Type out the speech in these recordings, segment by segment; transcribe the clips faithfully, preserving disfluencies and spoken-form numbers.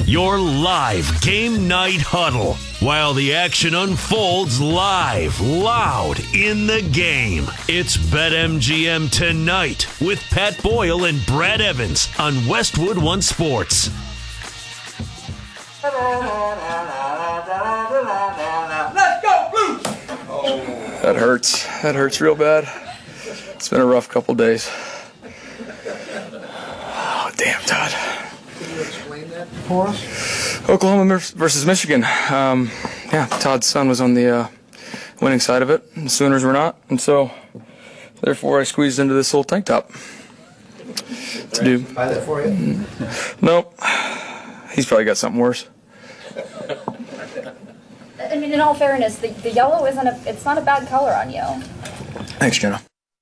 Your live game night huddle while the action unfolds live, loud in the game. It's BetMGM Tonight with Pat Boyle and Brad Evans on Westwood One Sports. Let's go, Blues! That hurts. That hurts real bad. It's been a rough couple days. Oh, damn, Todd. Can you explain that for us? Oklahoma versus Michigan. Um, yeah, Todd's son was on the uh, winning side of it. The Sooners were not. And so, therefore, I squeezed into this little tank top. To do. Buy that for you? Nope. He's probably got something worse. I mean, in all fairness, the, the yellow isn't a, it's not a bad color on you. Thanks, Jenna.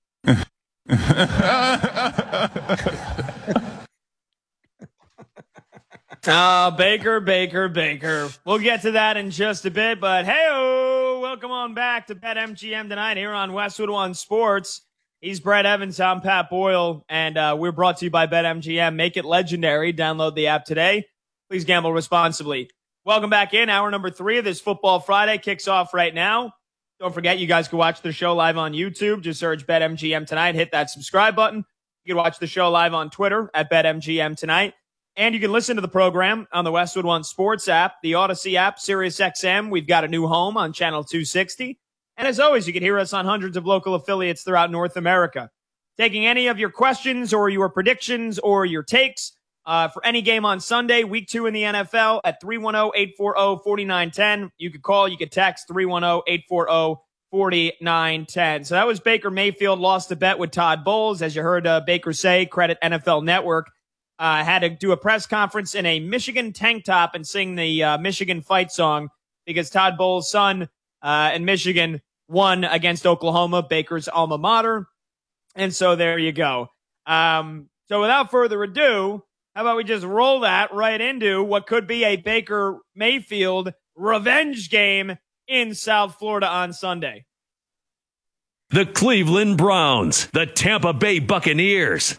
Ah, uh, Baker, Baker, Baker. We'll get to that in just a bit, but hey-o, welcome on back to BetMGM Tonight here on Westwood One Sports. He's Brad Evans, I'm Pat Boyle, and uh, we're brought to you by BetMGM. Make it legendary. Download the app today. Please gamble responsibly. Welcome back in. Hour number three of this Football Friday kicks off right now. Don't forget, you guys can watch the show live on YouTube. Just search BetMGM Tonight. Hit that subscribe button. You can watch the show live on Twitter at BetMGM Tonight. And you can listen to the program on the Westwood One Sports app, the Odyssey app, SiriusXM. We've got a new home on Channel two sixty. And as always, you can hear us on hundreds of local affiliates throughout North America. Taking any of your questions or your predictions or your takes uh, for any game on Sunday, week two in the N F L at three one zero, eight four zero, four nine one zero. You could call, you could text three one zero, eight four zero, four nine one zero. So that was Baker Mayfield, lost a bet with Todd Bowles. As you heard uh, Baker say, credit N F L Network. Uh, had to do a press conference in a Michigan tank top and sing the uh, Michigan fight song because Todd Bowles' son uh, in Michigan won against Oklahoma, Baker's alma mater. And so there you go. Um, so without further ado, how about we just roll that right into what could be a Baker Mayfield revenge game in South Florida on Sunday. The Cleveland Browns, the Tampa Bay Buccaneers.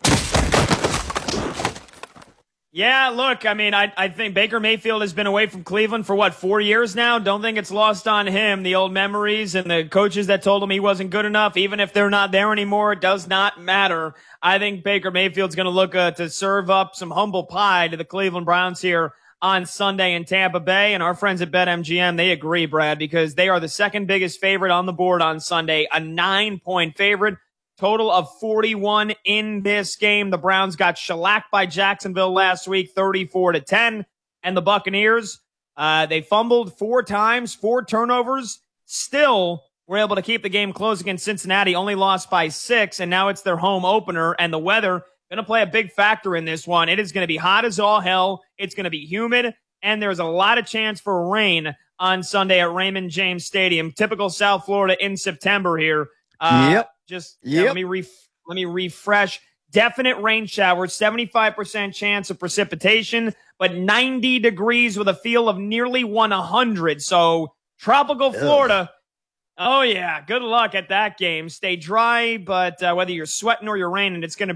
Yeah, look, I mean, I, I think Baker Mayfield has been away from Cleveland for, what, four years now? Don't think it's lost on him, the old memories and the coaches that told him he wasn't good enough. Even if they're not there anymore, it does not matter. I think Baker Mayfield's going to look uh, to serve up some humble pie to the Cleveland Browns here on Sunday in Tampa Bay. And our friends at BetMGM, they agree, Brad, because they are the second biggest favorite on the board on Sunday, a nine-point favorite. Total of forty-one in this game. The Browns got shellacked by Jacksonville last week, thirty-four to ten. And the Buccaneers, uh, they fumbled four times, four turnovers. Still were able to keep the game close against Cincinnati, only lost by six. And now it's their home opener. And the weather going to play a big factor in this one. It is going to be hot as all hell. It's going to be humid. And there's a lot of chance for rain on Sunday at Raymond James Stadium. Typical South Florida in September here. Uh, Yep. Just yep. yeah, let me ref- let me refresh. Definite rain showers, seventy-five percent chance of precipitation, but ninety degrees with a feel of nearly one hundred. So tropical Florida. Ugh. Oh yeah, good luck at that game. Stay dry, but uh, whether you're sweating or you're raining, it's going to